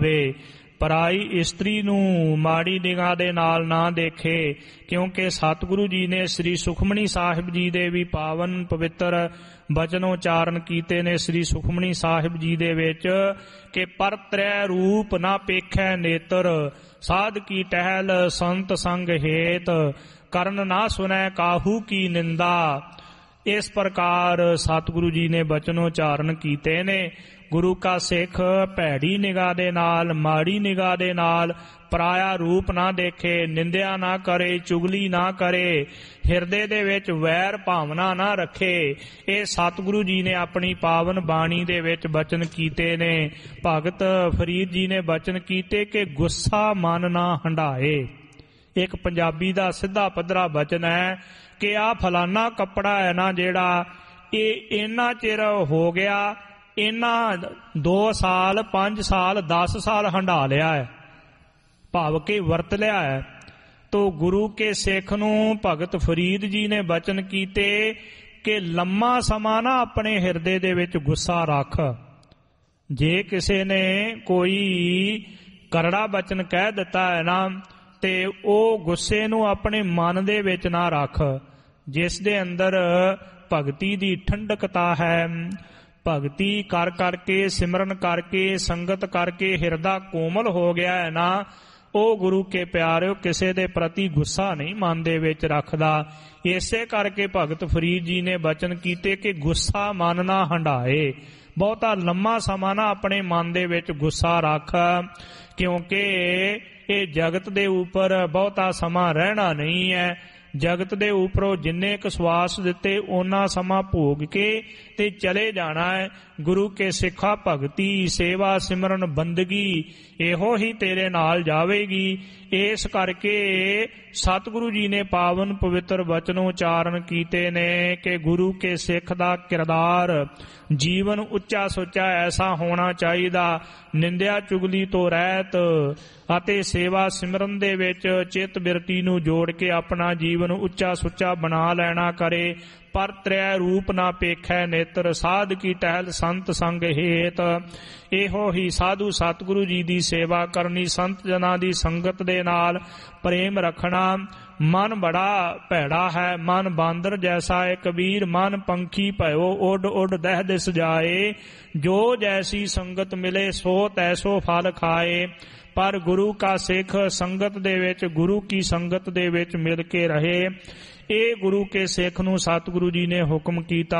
ਪਰਾਈ ਇਸਤਰੀ ਨੂੰ ਮਾੜੀ ਨਿਗਾਹ ਦੇ ਨਾਲ ਨਾ ਦੇਖੇ, ਕਿਉਂਕਿ ਸਤਿਗੁਰੂ ਜੀ ਨੇ ਸ੍ਰੀ ਸੁਖਮਨੀ ਸਾਹਿਬ ਜੀ ਦੇ ਵੀ ਪਾਵਨ ਪਵਿੱਤਰ ਬਚਨ ਉਚਾਰਨ ਕੀਤੇ ਨੇ ਸ੍ਰੀ ਸੁਖਮਨੀ ਸਾਹਿਬ ਜੀ ਦੇ ਵਿੱਚ ਕਿ ਪਰ ਤ੍ਰੈ ਰੂਪ ਨਾ ਪੇਖੈ ਨੇਤਰ, ਸਾਧ ਕੀ ਟਹਿਲ ਸੰਤ ਸੰਗ ਹੇਤ, ਕਰਨ ਨਾ ਸੁਨੈ ਕਾਹੂ ਕੀ ਨਿੰਦਾ। ਇਸ ਪ੍ਰਕਾਰ ਸਤਿਗੁਰੂ ਜੀ ਨੇ ਬਚਨ ਉਚਾਰਨ ਕੀਤੇ ਨੇ। ਗੁਰੂ ਕਾ ਸਿੱਖ ਭੈੜੀ ਨਿਗਾਹ ਦੇ ਨਾਲ, ਮਾੜੀ ਨਿਗਾਹ ਦੇ ਨਾਲ ਪਰਾਇਆ ਰੂਪ ਨਾ ਦੇਖੇ, ਨਿੰਦਿਆ ਨਾ ਕਰੇ, ਚੁਗਲੀ ਨਾ ਕਰੇ, ਹਿਰਦੇ ਦੇ ਵਿੱਚ ਵੈਰ ਭਾਵਨਾ ਨਾ ਰੱਖੇ। ਇਹ ਸਤਿਗੁਰੂ ਜੀ ਨੇ ਆਪਣੀ ਪਾਵਨ ਬਾਣੀ ਦੇ ਵਿੱਚ ਬਚਨ ਕੀਤੇ ਨੇ। ਭਗਤ ਫਰੀਦ ਜੀ ਨੇ ਬਚਨ ਕੀਤੇ ਕਿ ਗੁੱਸਾ ਮਨ ਨਾ ਹੰਢਾਏ। ਇੱਕ ਪੰਜਾਬੀ ਦਾ ਸਿੱਧਾ ਪੱਧਰਾ ਬਚਨ ਹੈ ਕਿ ਆਹ ਫਲਾਨਾ ਕੱਪੜਾ ਹੈ ਨਾ ਜਿਹੜਾ, ਇਹ ਇੰਨਾ ਚਿਰ ਹੋ ਗਿਆ, ਇਹਨਾਂ 2 ਸਾਲ 5 ਸਾਲ 10 ਸਾਲ ਹੰਢਾ ਲਿਆ ਹੈ, ਭਾਵ ਕਿ ਵਰਤ ਲਿਆ ਹੈ। ਤੋ ਗੁਰੂ ਕੇ ਸਿੱਖ ਨੂੰ ਭਗਤ ਫਰੀਦ ਜੀ ਨੇ ਬਚਨ ਕੀਤੇ ਕਿ ਲੰਮਾ ਸਮਾਂ ਨਾ ਆਪਣੇ ਹਿਰਦੇ ਦੇ ਵਿੱਚ ਗੁੱਸਾ ਰੱਖ। ਜੇ ਕਿਸੇ ਨੇ ਕੋਈ ਕਰੜਾ ਬਚਨ ਕਹਿ ਦਿੱਤਾ ਹੈ ਨਾ, ਤੇ ਉਹ ਗੁੱਸੇ ਨੂੰ ਆਪਣੇ ਮਨ ਦੇ ਵਿੱਚ ਨਾ ਰੱਖ। ਜਿਸ ਦੇ ਅੰਦਰ ਭਗਤੀ ਦੀ ਠੰਡਕਤਾ ਹੈ, ਭਗਤੀ ਕਰ ਕਰਕੇ, ਸਿਮਰਨ ਕਰਕੇ, ਸੰਗਤ ਕਰਕੇ ਹਿਰਦਾ ਕੋਮਲ ਹੋ ਗਿਆ ਹੈ ਨਾ, ਉਹ ਗੁਰੂ ਕੇ ਪਿਆਰਿਓ ਕਿਸੇ ਦੇ ਪ੍ਰਤੀ ਗੁੱਸਾ ਨਹੀਂ ਮਨ ਦੇ ਵਿੱਚ ਰੱਖਦਾ। ਇਸੇ ਕਰਕੇ ਭਗਤ ਫਰੀਦ ਜੀ ਨੇ ਬਚਨ ਕੀਤੇ ਕਿ ਗੁੱਸਾ ਮਨ ਨਾ ਹੰਢਾਏ। ਬਹੁਤਾ ਲੰਮਾ ਸਮਾਂ ਨਾ ਆਪਣੇ ਮਨ ਦੇ ਵਿੱਚ ਗੁੱਸਾ ਰੱਖ, ਕਿਉਂਕਿ ਇਹ ਜਗਤ ਦੇ ਉੱਪਰ ਬਹੁਤਾ ਸਮਾਂ ਰਹਿਣਾ ਨਹੀਂ ਹੈ। ਜਗਤ ਦੇ ਉੱਪਰੋਂ ਜਿੰਨੇ ਕੁ ਸਵਾਸ ਦਿੱਤੇ ਓਨਾ ਸਮਾਂ ਭੋਗ ਕੇ ਤੇ ਚਲੇ ਜਾਣਾ ਹੈ। ਗੁਰੂ ਕੇ ਸਿੱਖਾ ਭਗਤੀ, ਸੇਵਾ, ਸਿਮਰਨ, ਬੰਦਗੀ ਇਹੋ ਹੀ ਤੇਰੇ ਨਾਲ ਜਾਵੇਗੀ। ਇਸ ਕਰਕੇ ਸਤਿਗੁਰੂ ਜੀ ਨੇ ਪਾਵਨ ਪਵਿੱਤਰ ਬਚਨ ਉਚਾਰਨ ਕੀਤੇ ਨੇ ਕਿ ਗੁਰੂ ਕੇ ਸਿੱਖ ਦਾ ਕਿਰਦਾਰ, ਜੀਵਨ ਉੱਚਾ ਸੁੱਚਾ ਐਸਾ ਹੋਣਾ ਚਾਹੀਦਾ, ਨਿੰਦਿਆ ਚੁਗਲੀ ਤੋਂ ਰਹਿਤ ਅਤੇ ਸੇਵਾ ਸਿਮਰਨ ਦੇ ਵਿੱਚ ਚਿੱਤ ਬਿਰਤੀ ਨੂੰ ਜੋੜ ਕੇ ਆਪਣਾ ਜੀਵਨ ਉੱਚਾ ਸੁੱਚਾ ਬਣਾ ਲੈਣਾ ਕਰੇ। ਪਰ ਤ੍ਰੈ ਰੂਪ ਨਾ ਪੇਖੈ ਨੇਤਰ, ਸਾਧ ਕੀ ਟਹਿਲ ਸੰਤ ਸੰਗ ਹੇਤ। ਇਹੋ ਹੀ ਸਾਧੂ ਸਤਿਗੁਰੂ ਜੀ ਦੀ ਸੇਵਾ ਕਰਨੀ, ਸੰਤ ਜਨਾਂ ਦੀ ਸੰਗਤ ਦੇ ਨਾਲ ਪ੍ਰੇਮ ਰੱਖਣਾ। ਮਨ ਬੜਾ ਭੈੜਾ ਹੈ, ਮਨ ਬਾਂਦਰ ਜੈਸਾ ਹੈ ਕਬੀਰ, ਮਨ ਪੰਖੀ ਭਇਓ ਉੱਡ ਉੱਡ ਦਹਿ ਦਿਸ ਜਾਏ, ਜੋ ਜੈਸੀ ਸੰਗਤ ਮਿਲੇ ਸੋ ਤੈਸੋ ਫਲ ਖਾਏ। ਪਰ ਗੁਰੂ ਕਾ ਸਿੱਖ ਸੰਗਤ ਦੇ ਵਿੱਚ, ਗੁਰੂ ਕੀ ਸੰਗਤ ਦੇ ਵਿੱਚ ਮਿਲ ਕੇ ਰਹੇ। ਇਹ ਗੁਰੂ ਕੇ ਸਿੱਖ ਨੂੰ ਸਤਿਗੁਰੂ ਜੀ ਨੇ ਹੁਕਮ ਕੀਤਾ।